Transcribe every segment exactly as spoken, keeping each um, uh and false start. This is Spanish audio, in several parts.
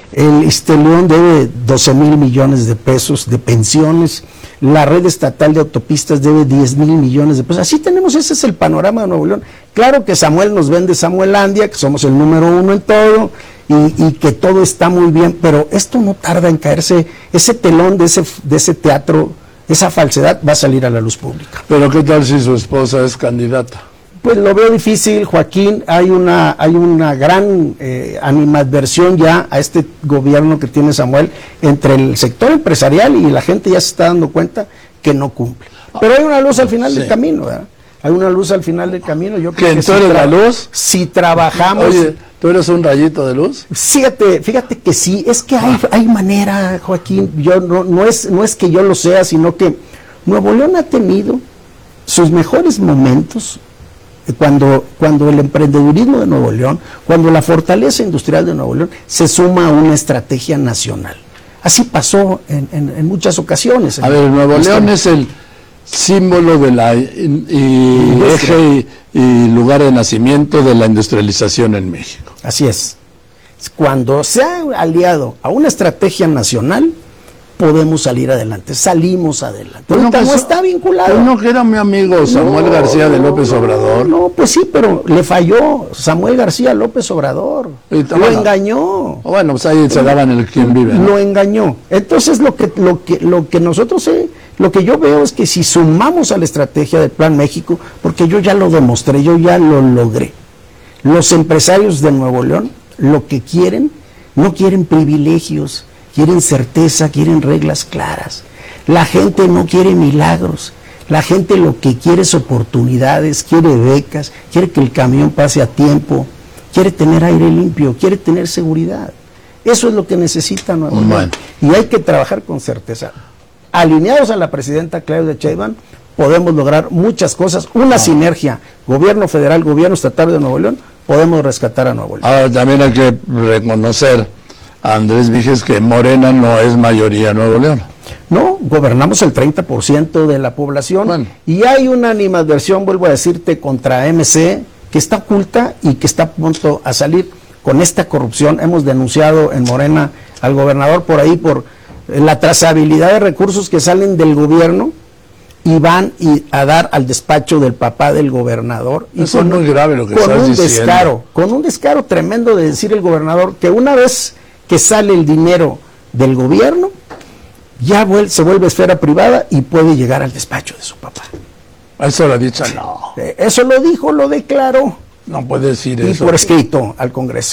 el Isteleón debe doce mil millones de pesos de pensiones, la red estatal de autopistas debe diez mil millones de pesos. Así tenemos, ese es el panorama de Nuevo León. Claro que Samuel nos vende Samuelandia, que somos el número uno en todo, y, y que todo está muy bien, pero esto no tarda en caerse, ese telón de ese, de ese teatro, esa falsedad va a salir a la luz pública. Pero ¿qué tal si su esposa es candidata? Pues lo veo difícil, Joaquín. Hay una hay una gran eh, animadversión ya a este gobierno que tiene Samuel entre el sector empresarial, y la gente ya se está dando cuenta que no cumple. Pero hay una luz al final sí. del camino, ¿verdad? Hay una luz al final del camino. Yo creo que si eres la luz? Si trabajamos... Oye, ¿tú eres un rayito de luz? Fíjate, fíjate que sí, es que hay, hay manera, Joaquín. Yo no, no es, no es que yo lo sea, sino que Nuevo León ha tenido sus mejores momentos cuando, cuando el emprendedurismo de Nuevo León, cuando la fortaleza industrial de Nuevo León se suma a una estrategia nacional. Así pasó en, en, en muchas ocasiones. A ver, Nuevo León es el símbolo de la y, y eje y, y lugar de nacimiento de la industrialización en México. Así es. Cuando se ha aliado a una estrategia nacional, podemos salir adelante, salimos adelante. Pero no, no está vinculado. Pero no que era mi amigo Samuel no, García de López Obrador. No, no, pues sí, pero le falló Samuel García López Obrador. Y, lo bueno, engañó. Bueno, pues ahí se daban el quien vive, ¿no? Lo engañó. Entonces lo que lo que lo que nosotros eh, lo que yo veo es que si sumamos a la estrategia del Plan México, porque yo ya lo demostré, yo ya lo logré. Los empresarios de Nuevo León lo que quieren, no quieren privilegios, quieren certeza, quieren reglas claras. La gente no quiere milagros, la gente lo que quiere es oportunidades, quiere becas, quiere que el camión pase a tiempo, quiere tener aire limpio, quiere tener seguridad. Eso es lo que necesita Nuevo León. Bueno. Y hay que trabajar con certeza. Alineados a la presidenta Claudia Sheinbaum, podemos lograr muchas cosas, una ah. sinergia, gobierno federal, gobierno estatal de Nuevo León, podemos rescatar a Nuevo León. Ahora también hay que reconocer a Andrés Víquez que Morena no es mayoría en Nuevo León. No, gobernamos el treinta por ciento de la población, bueno. Y hay una animadversión, vuelvo a decirte, contra M C, que está oculta y que está a punto a salir con esta corrupción. Hemos denunciado en Morena al gobernador por ahí por la trazabilidad de recursos que salen del gobierno y van y a dar al despacho del papá del gobernador. Y Eso con, es muy grave lo que con estás un diciendo. descaro, con un descaro tremendo de decir el gobernador que una vez que sale el dinero del gobierno, ya vuel se vuelve esfera privada y puede llegar al despacho de su papá. Eso lo ha dicho, no. Eso lo dijo, lo declaró. No puede decir y eso. Y por escrito al Congreso.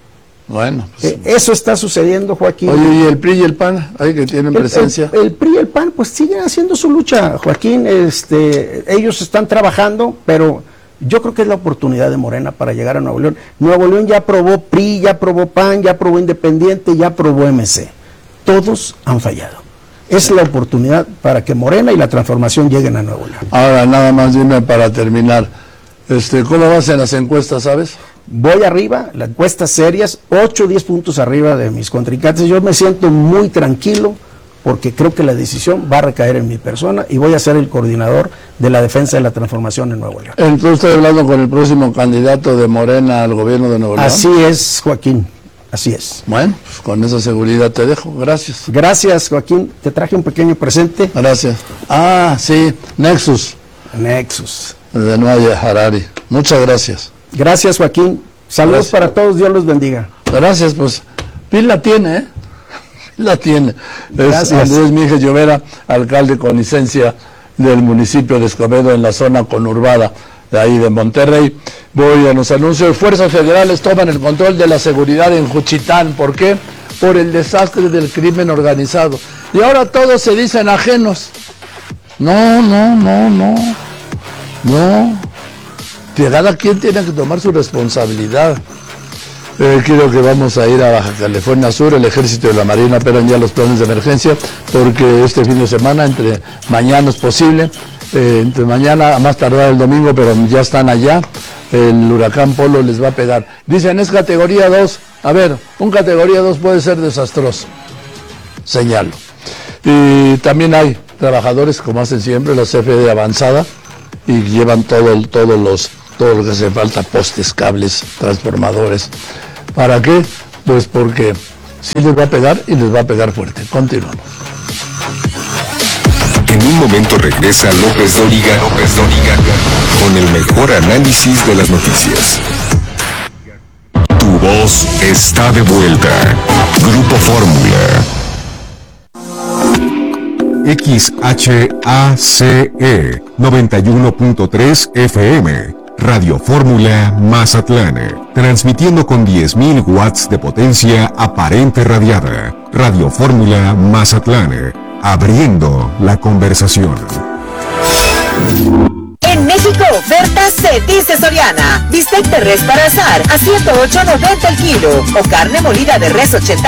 Bueno. Pues, eh, eso está sucediendo, Joaquín. Oye, ¿y el P R I y el P A N? ¿Hay que tienen el, presencia? El, el P R I y el P A N pues siguen haciendo su lucha, Joaquín. Este, ellos están trabajando, pero yo creo que es la oportunidad de Morena para llegar a Nuevo León. Nuevo León ya aprobó P R I, ya aprobó P A N, ya aprobó Independiente, ya aprobó M C. Todos han fallado. Es la oportunidad para que Morena y la transformación lleguen a Nuevo León. Ahora, nada más dime para terminar, este, ¿cómo vas en las encuestas, sabes? Voy arriba, las encuestas serias, ocho o diez puntos arriba de mis contrincantes. Yo me siento muy tranquilo porque creo que la decisión va a recaer en mi persona y voy a ser el coordinador de la defensa de la transformación en Nuevo León. Entonces estoy hablando con el próximo candidato de Morena al gobierno de Nuevo León. Así es, Joaquín, así es. Bueno, pues con esa seguridad te dejo, gracias. Gracias, Joaquín, te traje un pequeño presente. Gracias. Ah, sí, Nexus. Nexus. De Noah Harari. Muchas gracias. Gracias, Joaquín. Saludos gracias. Para todos, Dios los bendiga. Gracias, pues, Pil la tiene, ¿eh? Pil la tiene. Gracias. Es Andrés Míguez Llovera, alcalde con licencia del municipio de Escobedo, en la zona conurbada de ahí de Monterrey. Voy a los anuncios. Fuerzas federales toman el control de la seguridad en Juchitán. ¿Por qué? Por el desastre del crimen organizado. Y ahora todos se dicen ajenos. No, no, no, no. No. Cada quien tiene que tomar su responsabilidad. Eh, creo que vamos a ir a Baja California Sur. El Ejército y la Marina operan ya los planes de emergencia, porque este fin de semana, entre mañana es posible, eh, entre mañana a más tardar el domingo, pero ya están allá, el huracán Polo les va a pegar. Dicen, es categoría dos. A ver, un categoría dos puede ser desastroso. Señalo. Y también hay trabajadores, como hacen siempre, la C F E de avanzada, y llevan todo, todos los, todo lo que hace falta, postes, cables, transformadores. ¿Para qué? Pues porque sí les va a pegar y les va a pegar fuerte. Continuamos. En un momento regresa López Dóriga, López Dóriga, con el mejor análisis de las noticias. Tu voz está de vuelta. Grupo Fórmula. X H A C E noventa y uno punto tres F M, Radio Fórmula Mazatlán, transmitiendo con diez mil watts de potencia aparente radiada. Radio Fórmula Mazatlán, abriendo la conversación. En México, ofertas se dice Soriana. Bistec de res para asar a ciento ocho noventa el kilo o carne molida de res ochenta